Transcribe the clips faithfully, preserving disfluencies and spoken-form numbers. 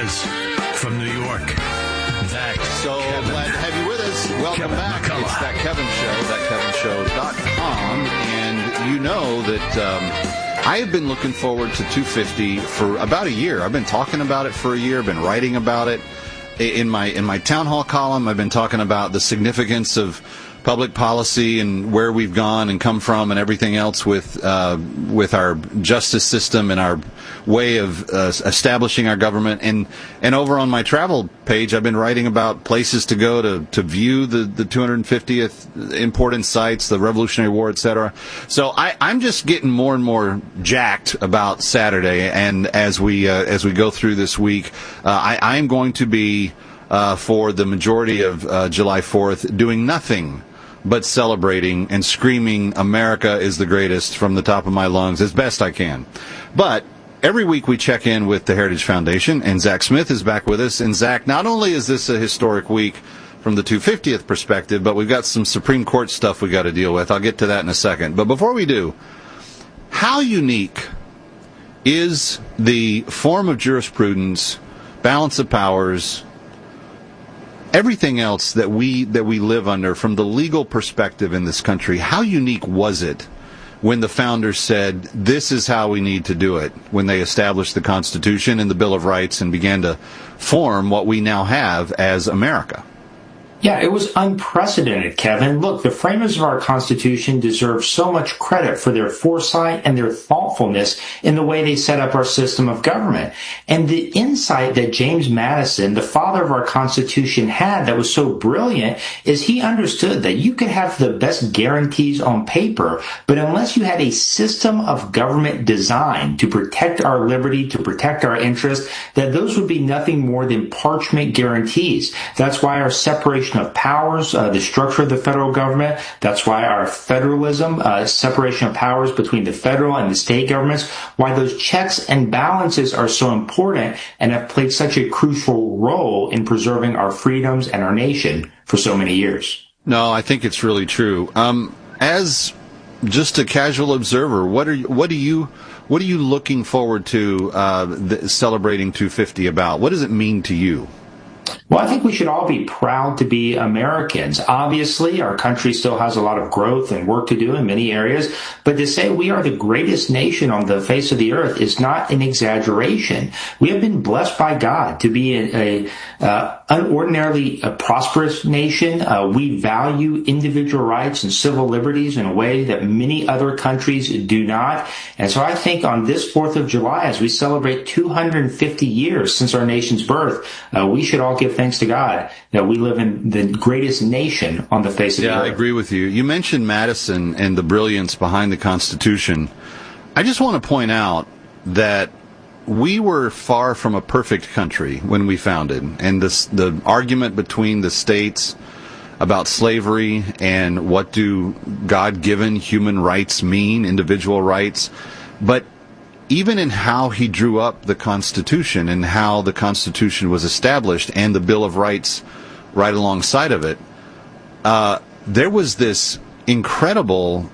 is from New York. Zach. So Kevin. glad to have you with us. Welcome Kevin back. McCullough. It's That Kevin Show, that kevin show dot com. And you know that um, I have been looking forward to two fifty for about a year. I've been talking about it for a year. I've been writing about it. In my in my town hall column, I've been talking about the significance of public policy and where we've gone and come from and everything else with uh, with our justice system and our way of uh, establishing our government. And and over on my travel page, I've been writing about places to go to, to view the, the two hundred fiftieth important sites, the Revolutionary War, et cetera. So I, I'm just getting more and more jacked about Saturday. And as we uh, as we go through this week, uh, I, I am going to be uh, for the majority of uh, July fourth doing nothing but celebrating and screaming America is the greatest from the top of my lungs as best I can. But every week we check in with the Heritage Foundation, and Zach Smith is back with us. And Zach, not only is this a historic week from the two hundred fiftieth perspective, but we've got some Supreme Court stuff we got to deal with. I'll get to that in a second. But before we do, how unique is the form of jurisprudence, balance of powers, everything else that we that we live under from the legal perspective in this country? How unique was it when the founders said, this is how we need to do it, when they established the Constitution and the Bill of Rights and began to form what we now have as America? Yeah, it was unprecedented, Kevin. Look, the framers of our Constitution deserve so much credit for their foresight and their thoughtfulness in the way they set up our system of government. And the insight that James Madison, the father of our Constitution, had that was so brilliant is he understood that you could have the best guarantees on paper, but unless you had a system of government designed to protect our liberty, to protect our interests, that those would be nothing more than parchment guarantees. That's why our separation of powers, uh, the structure of the federal government. That's why our federalism, uh, separation of powers between the federal and the state governments, why those checks and balances are so important and have played such a crucial role in preserving our freedoms and our nation for so many years. No, I think it's really true. Um, as just a casual observer, what are you, what do you what are you looking forward to uh, the, celebrating two fifty about? What does it mean to you? Well, I think we should all be proud to be Americans. Obviously, our country still has a lot of growth and work to do in many areas, but to say we are the greatest nation on the face of the earth is not an exaggeration. We have been blessed by God to be a, a uh, unordinarily a prosperous nation. Uh, we value individual rights and civil liberties in a way that many other countries do not. And so I think on this fourth of July, as we celebrate two hundred fifty years since our nation's birth, uh, we should all give thanks to God that we live in the greatest nation on the face of yeah, the earth. Yeah, I agree with you. You mentioned Madison and the brilliance behind the Constitution. I just want to point out that we were far from a perfect country when we founded, and this, the argument between the states about slavery and what do God-given human rights mean, individual rights, but even in how he drew up the Constitution and how the Constitution was established and the Bill of Rights right alongside of it, uh, there was this incredible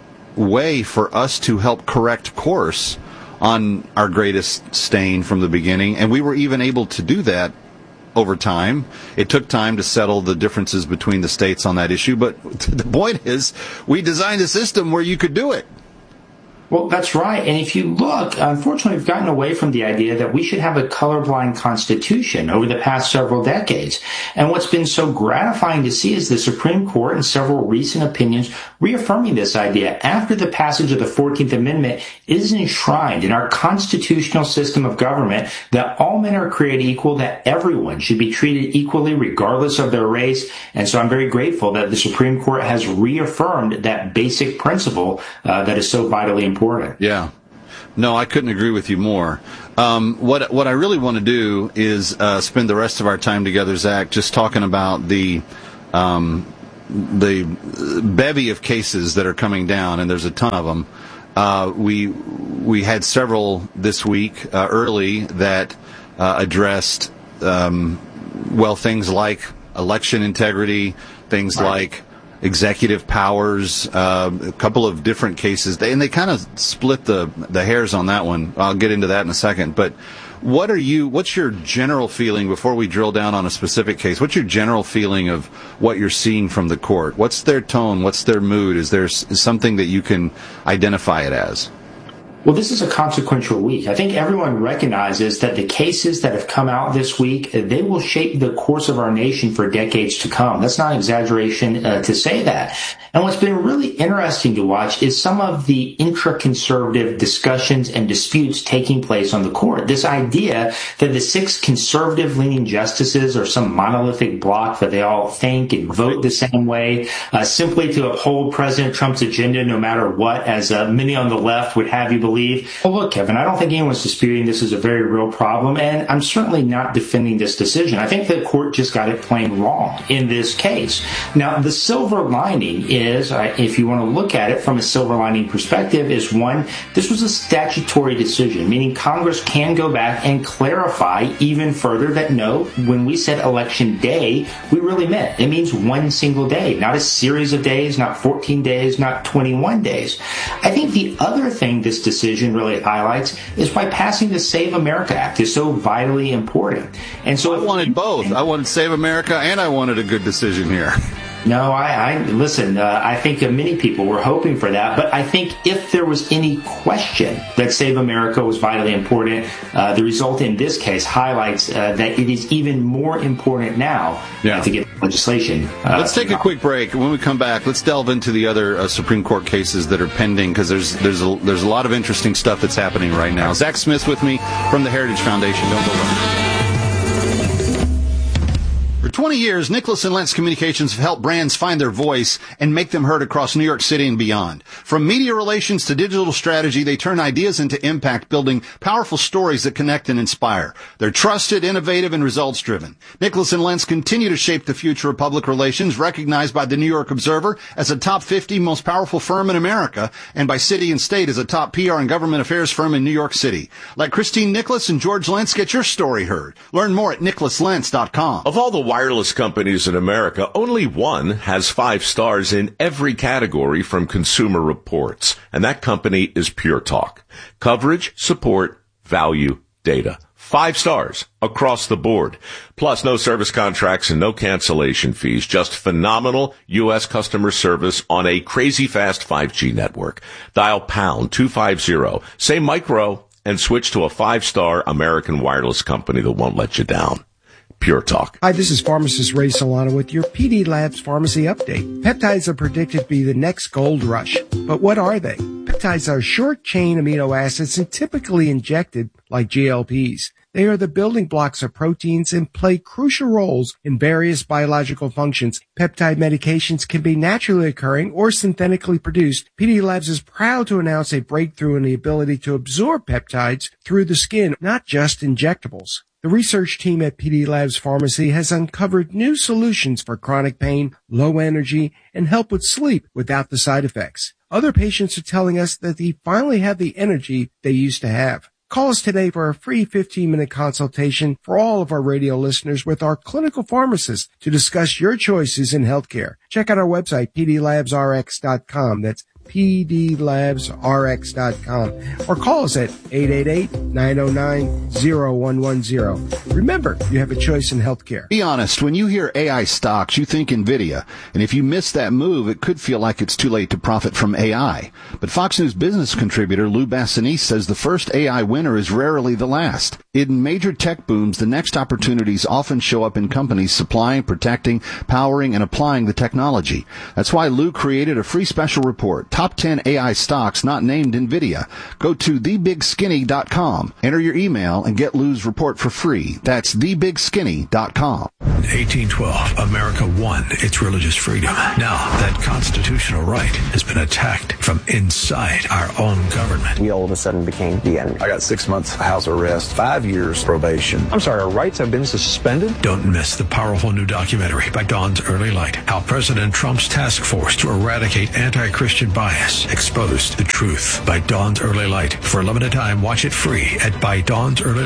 way for us to help correct course on our greatest stain from the beginning, and we were even able to do that over time. It took time to settle the differences between the states on that issue, but the point is, we designed a system where you could do it. Well, that's right. And if you look, unfortunately, we've gotten away from the idea that we should have a colorblind constitution over the past several decades. And what's been so gratifying to see is the Supreme Court in several recent opinions reaffirming this idea. After the passage of the fourteenth Amendment, it is enshrined in our constitutional system of government that all men are created equal, that everyone should be treated equally regardless of their race. And so I'm very grateful that the Supreme Court has reaffirmed that basic principle uh, that is so vitally important. Yeah. No, I couldn't agree with you more. Um, what what I really want to do is uh, spend the rest of our time together, Zach, just talking about the um, the bevy of cases that are coming down, and there's a ton of them. Uh, we we had several this week uh, early that uh, addressed um, well things like election integrity, things right. like executive powers, uh, a couple of different cases, they, and they kind of split the the hairs on that one. I'll get into that in a second. But What are you, what's your general feeling, before we drill down on a specific case, what's your general feeling of what you're seeing from the court? What's their tone? What's their mood? Is there is something that you can identify it as? Well, this is a consequential week. I think everyone recognizes that the cases that have come out this week, they will shape the course of our nation for decades to come. That's not an exaggeration uh, to say that. And what's been really interesting to watch is some of the intra-conservative discussions and disputes taking place on the court. This idea that the six conservative-leaning justices are some monolithic block that they all think and vote the same way, uh, simply to uphold President Trump's agenda no matter what, as uh, many on the left would have you believe. Well, look, Kevin, I don't think anyone's disputing this is a very real problem, and I'm certainly not defending this decision. I think the court just got it plain wrong in this case. Now, the silver lining is, uh, if you want to look at it from a silver lining perspective, is one, this was a statutory decision, meaning Congress can go back and clarify even further that no, when we said election day, we really meant it means one single day, not a series of days, not fourteen days, not twenty-one days. I think the other thing this decision decision really highlights is by passing the Save America Act is so vitally important. And so I wanted both. I wanted Save America and I wanted a good decision here. No, I, I listen, uh, I think uh, many people were hoping for that, but I think if there was any question that Save America was vitally important, uh, the result in this case highlights uh, that it is even more important now yeah. uh, to get legislation. Uh, let's take a quick break. When we come back, let's delve into the other uh, Supreme Court cases that are pending, because there's there's a, there's a lot of interesting stuff that's happening right now. Zach Smith with me from the Heritage Foundation. Don't go away. For twenty years, Nicholas and Lentz Communications have helped brands find their voice and make them heard across New York City and beyond. From media relations to digital strategy, they turn ideas into impact, building powerful stories that connect and inspire. They're trusted, innovative, and results-driven. Nicholas and Lentz continue to shape the future of public relations, recognized by the New York Observer as a top fifty most powerful firm in America, and by City and State as a top P R and government affairs firm in New York City. Let Christine Nicholas and George Lentz get your story heard. Learn more at nicholas lentz dot com. Of all the wireless companies in America, only one has five stars in every category from Consumer Reports, and that company is Pure Talk. Coverage, support, value, data. Five stars across the board. Plus, no service contracts and no cancellation fees. Just phenomenal U S customer service on a crazy fast five G network. Dial pound two fifty, say micro, and switch to a five-star American wireless company that won't let you down. Pure Talk. Hi, this is pharmacist Ray Solano with your P D Labs Pharmacy Update. Peptides are predicted to be the next gold rush. But what are they? Peptides are short-chain amino acids and typically injected like G L Ps. They are the building blocks of proteins and play crucial roles in various biological functions. Peptide medications can be naturally occurring or synthetically produced. P D Labs is proud to announce a breakthrough in the ability to absorb peptides through the skin, not just injectables. The research team at P D Labs Pharmacy has uncovered new solutions for chronic pain, low energy, and help with sleep without the side effects. Other patients are telling us that they finally have the energy they used to have. Call us today for a free fifteen-minute consultation for all of our radio listeners with our clinical pharmacist to discuss your choices in healthcare. Check out our website, p d labs r x dot com. That's p d labs r x dot com, or call us at eight eight eight, nine oh nine, oh one one oh. Remember, you have a choice in healthcare. Be honest, when you hear A I stocks, you think NVIDIA, and if you miss that move, it could feel like it's too late to profit from A I. But Fox News business contributor Lou Bassanese says the first A I winner is rarely the last. In major tech booms, the next opportunities often show up in companies supplying, protecting, powering, and applying the technology. That's why Lou created a free special report, Top ten A I Stocks Not Named NVIDIA. Go to the big skinny dot com. Enter your email and get Lou's report for free. That's the big skinny dot com. In eighteen twelve, America won its religious freedom. Now, that constitutional right has been attacked from inside our own government. We all of a sudden became the enemy. I got six months house arrest, five years probation. I'm sorry, our rights have been suspended? Don't miss the powerful new documentary by Dawn's Early Light, how President Trump's task force to eradicate anti-Christian bias exposed the truth. By Dawn's Early Light. For a limited time, watch it free at by dawns early light.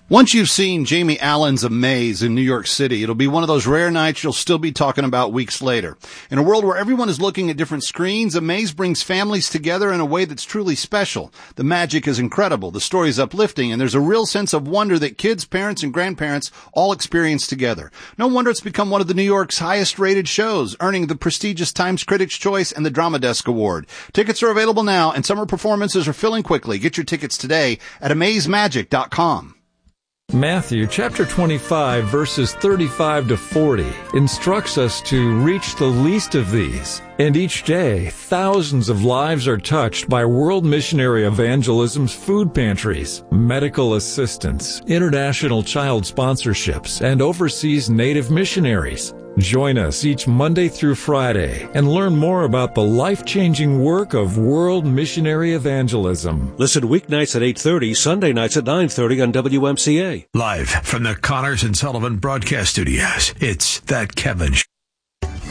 Once you've seen Jamie Allen's Amaze in New York City, it'll be one of those rare nights you'll still be talking about weeks later. In a world where everyone is looking at different screens, Amaze brings families together in a way that's truly special. The magic is incredible, the story is uplifting, and there's a real sense of wonder that kids, parents, and grandparents all experience together. No wonder it's become one of the New York's highest-rated shows, earning the prestigious Times Critics' Choice and the Drama Desk Award. Tickets are available now, and summer performances are filling quickly. Get your tickets today at amaze magic dot com. Matthew chapter twenty-five verses thirty-five to forty instructs us to reach the least of these. And each day, thousands of lives are touched by World Missionary Evangelism's food pantries, medical assistance, international child sponsorships, and overseas native missionaries. Join us each Monday through Friday and learn more about the life-changing work of World Missionary Evangelism. Listen weeknights at eight thirty, Sunday nights at nine thirty on W M C A. Live from the Connors and Sullivan Broadcast Studios, it's That Kevin Show.